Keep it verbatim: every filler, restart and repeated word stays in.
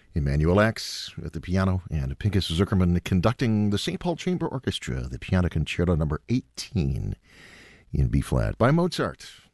Emanuel Ax at the piano and Pinchas Zuckerman conducting the Saint Paul Chamber Orchestra, the Piano Concerto number eighteen in B-flat by Mozart.